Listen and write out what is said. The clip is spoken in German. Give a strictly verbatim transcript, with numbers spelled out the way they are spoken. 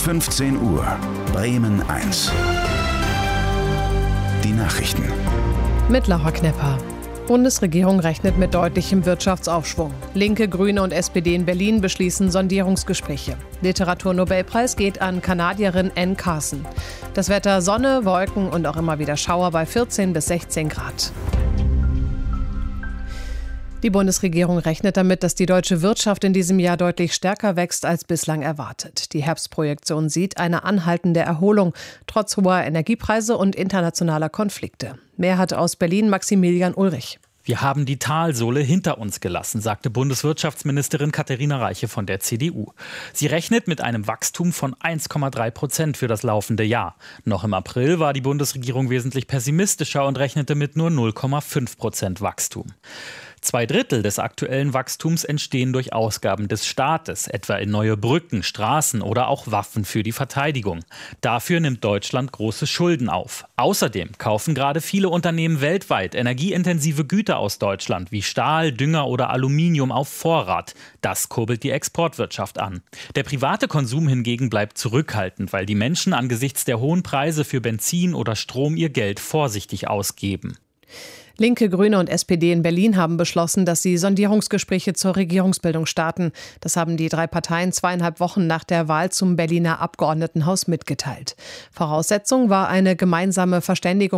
fünfzehn Uhr, Bremen eins. Die Nachrichten. Mit Laura Knepper. Bundesregierung rechnet mit deutlichem Wirtschaftsaufschwung. Linke, Grüne und S P D in Berlin beschließen Sondierungsgespräche. Literaturnobelpreis geht an Kanadierin Anne Carson. Das Wetter: Sonne, Wolken und auch immer wieder Schauer bei vierzehn bis sechzehn Grad. Die Bundesregierung rechnet damit, dass die deutsche Wirtschaft in diesem Jahr deutlich stärker wächst als bislang erwartet. Die Herbstprojektion sieht eine anhaltende Erholung, trotz hoher Energiepreise und internationaler Konflikte. Mehr hat aus Berlin Maximilian Ulrich. Wir haben die Talsohle hinter uns gelassen, sagte Bundeswirtschaftsministerin Katharina Reiche von der C D U. Sie rechnet mit einem Wachstum von eins Komma drei Prozent für das laufende Jahr. Noch im April war die Bundesregierung wesentlich pessimistischer und rechnete mit nur null Komma fünf Prozent Wachstum. Zwei Drittel des aktuellen Wachstums entstehen durch Ausgaben des Staates, etwa in neue Brücken, Straßen oder auch Waffen für die Verteidigung. Dafür nimmt Deutschland große Schulden auf. Außerdem kaufen gerade viele Unternehmen weltweit energieintensive Güter aus Deutschland, wie Stahl, Dünger oder Aluminium auf Vorrat. Das kurbelt die Exportwirtschaft an. Der private Konsum hingegen bleibt zurückhaltend, weil die Menschen angesichts der hohen Preise für Benzin oder Strom ihr Geld vorsichtig ausgeben. Linke, Grüne und S P D in Berlin haben beschlossen, dass sie Sondierungsgespräche zur Regierungsbildung starten. Das haben die drei Parteien zweieinhalb Wochen nach der Wahl zum Berliner Abgeordnetenhaus mitgeteilt. Voraussetzung war eine gemeinsame Verständigung